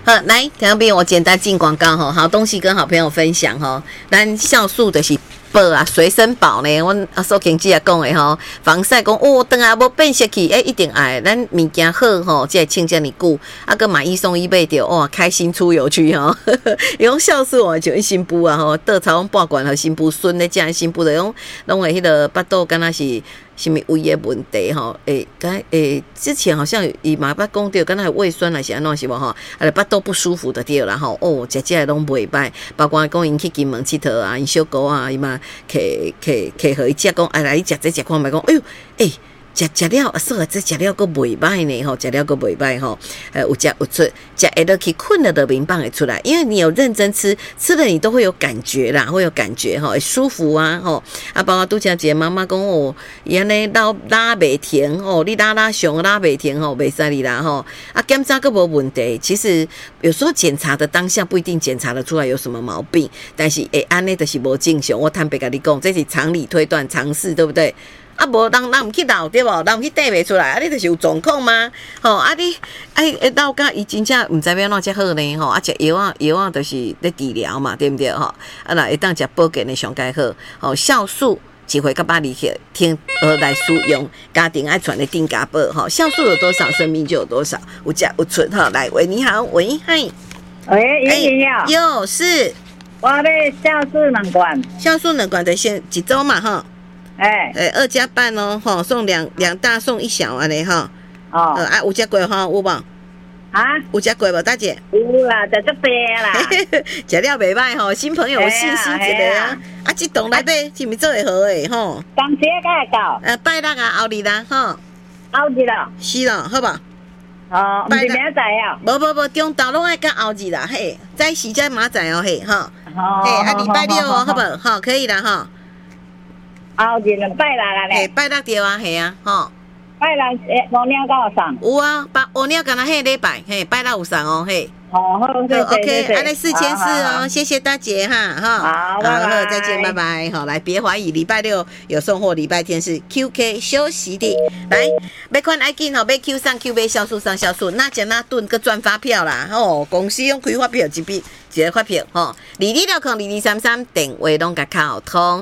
好，来，旁边我简单进广告哈，好东西跟好朋友分享哈。咱酵素就是宝啊，随身宝呢。阮阿苏经姐也讲的吼，防晒讲哦，等下无变色去，一定爱。咱物件好吼，才会撑遮尼久。啊，个买一送一买着，哇，开心出游去吼。用酵素哦，就新妇啊吼，倒槽半罐和新妇孙咧，食新妇的拢会迄个巴肚，敢若是。什么胃的问题吼？之前好像伊嘛捌讲到，敢若胃酸还是安怎是无吼？巴肚不舒服的对啦吼。哦，食的拢袂歹，包括讲因去金门佚佗啊，因小姑啊，伊嘛摕互伊食讲，来你食这食看觅讲，哎呦，食了，说这食了个袂歹呢吼，食了个袂歹吼，有食有出，食会落去困了的明棒会出来，因为你有认真吃了你都会有感觉啦，会有感觉吼，会舒服啊吼，啊包括拄则一个妈妈讲哦，伊安尼拉袂停哦，你拉上拉袂停吼，袂使你啦吼，啊检查个无问题，其实有时候检查的当下不一定检查得出来有什么毛病，但是安尼就是无正常，我坦白跟你讲，这是常理推断常识，对不对？啊，无人毋去闹对无？人毋去缀袂出来，啊，你就是有状况吗？吼，啊你闹甲伊真正毋知要怎遮好呢？吼，啊食药啊，就是咧治疗嘛，对毋对？吼，啊那会当食保健的上介好，吼，酵素一回到巴黎去听来使用，家庭爱传的定家宝，吼，酵素有多少，生命就有多少，有食有出哈。来，喂，你好，喂，嗨， 喂，莹莹哟，是， 我咧酵素2罐， 酵素2罐的先一周嘛，哈。2加半哦，吼，送两大送1小安尼哈。哦，有食过吼，有无？ 啊， 有食过无，大姐？ 有啦，食足多啦。 食了袂歹吼，新朋友有信心一个啊。啊，这栋内底是毋是做会好诶吼？ 当时才会到。 拜六啊，后日啦，吼。 后日啦。 是咯，好吧。 哦，毋是明仔载啊。 无，中昼拢爱甲后日啦，嘿，早时才明仔哦，嘿，吼。嘿，礼拜六哦，好不？好，可以啦，吼。 后日2拜六啦咧， 拜六对啊，系啊，吼。 拜六5鸟敢有送？ 有啊，5鸟敢若迄礼拜，嘿，拜六有送哦，嘿。 好 ，OK， 安尼4004哦，谢谢大姐哈，哈。 好，拜拜， 再见，拜拜。好，来，别怀疑，礼拜六有送货，礼拜天是 QK 休息的。来，要看爱紧吼，要 Q 上 Q 杯酵素上酵素，那讲那顿个赚发票啦，吼，公司用开发票一个发票吼，22602233电话拢甲敲通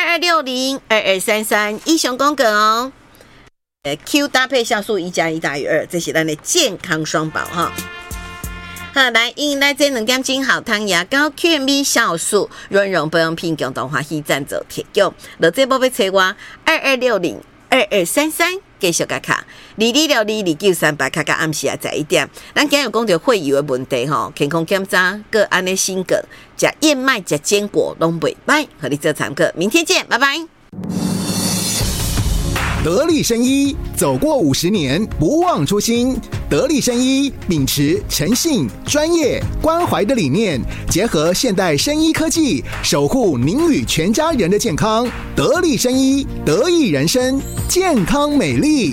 ，22602233以上讲过哦。Q 搭配酵素1+1大于2，这是咱的健康双宝哈。好，来，迎来这2点钟好汤牙膏 QMB 酵素润溶保养品共同欢喜赞助提供。落这波要找我22602233。继续甲卡22622938卡暗时啊，在1点。咱今日有讲到会油的问题吼，健康检查个安尼心梗，食燕麦食坚果拢袂歹，和你做参考。明天见，拜拜。 得力生医走过50年，不忘初心。得力生医秉持诚信、专业、关怀的理念，结合现代生医科技，守护您与全家人的健康。得力生医，得益人生，健康美丽。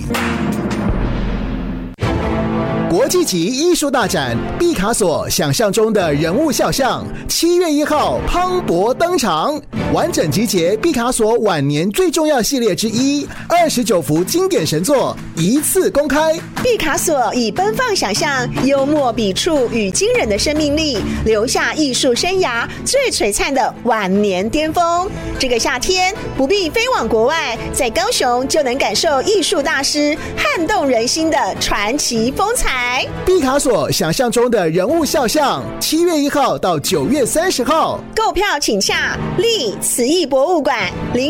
国际级艺术大展毕卡索想象中的人物肖像，7月1号磅礴登场，完整集结毕卡索晚年最重要系列之一，29幅经典神作一次公开。 毕卡索以奔放想象、幽默笔触与惊人的生命力，留下艺术生涯最璀璨的晚年巅峰。这个夏天不必飞往国外，在高雄就能感受艺术大师撼动人心的传奇风采。 毕卡索想象中的人物肖像，7月1号到9月30号， 购票请洽立慈艺博物馆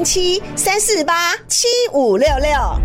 0734875566。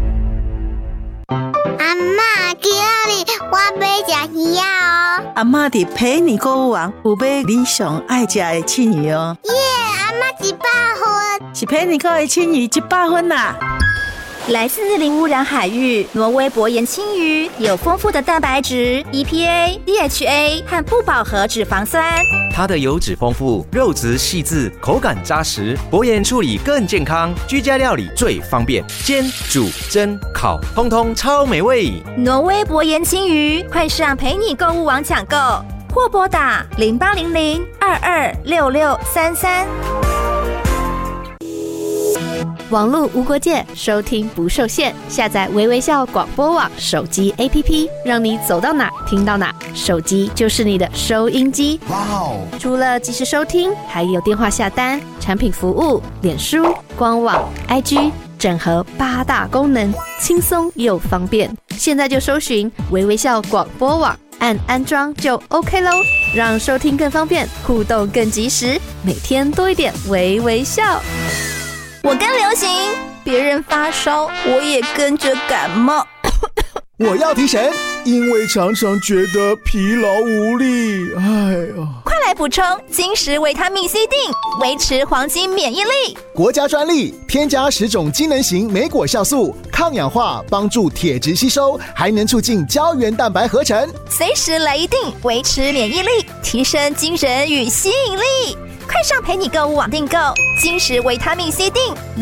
阿嬷，今日我要吃鱼哦。 阿嬷伫陪你购物网有买你上爱吃的青鱼哦。 耶，阿嬷100分， 是陪你购的青鱼100分啦。 来自零污染海域，挪威薄盐青鱼有丰富的蛋白质、EPA、DHA 和不饱和脂肪酸。 它的油脂丰富，肉质细致，口感扎实，薄盐处理更健康，居家料理最方便，煎、煮、蒸、烤，通通超美味。 挪威薄盐青鱼，快上陪你购物网抢购，或拨打0800226633。 网络无国界，收听不受限。下载微微笑广播网手机 APP， 让你走到哪听到哪，手机就是你的收音机。哇哦！除了即时收听，还有电话下单、产品服务、脸书、官网、IG， 整合8大功能，轻松又方便。现在就搜寻微微笑广播网，按安装就 OK 咯，让收听更方便，互动更及时，每天多一点微微笑。 我更流行，别人发烧，我也跟着感冒。 我要提神，因为常常觉得疲劳无力。哎呀， 快来补充金石维他命 C 锭，维持黄金免疫力。 国家专利，添加10种机能型莓果酵素，抗氧化，帮助铁质吸收，还能促进胶原蛋白合成。 随时来一锭，维持免疫力，提升精神与吸引力。快上陪你购物网订购金石维他命 C 锭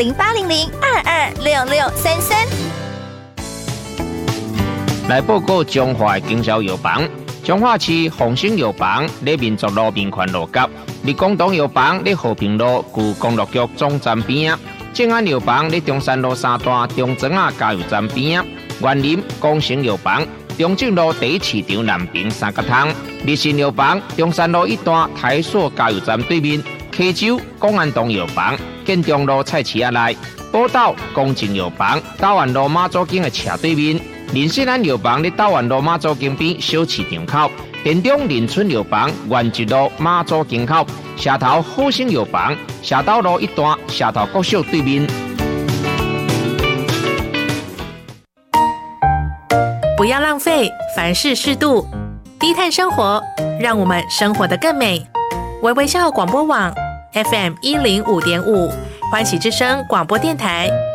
，0800226633。 来报告中华经销药房，中华市丰兴药房在民族路民权路角，立广东药房在和平路旧公路局总站边，正安药房在中山路3段中庄仔加油站边，园林光成药房中正路第1市场南平3角通，日新药房中山路1段台塑加油站对面，溪州公安东药房建中路菜市仔内，宝岛公正药房大湾路马祖径的斜对面。林信安药房在大湾路马祖径边小市场口，田中林村药房原一路马祖径口，社头好生药房社斗路1段社头国小对面。 不要浪费，凡事适度，低碳生活，让我们生活得更美。微微笑广播网 FM105.5，欢喜之声广播电台。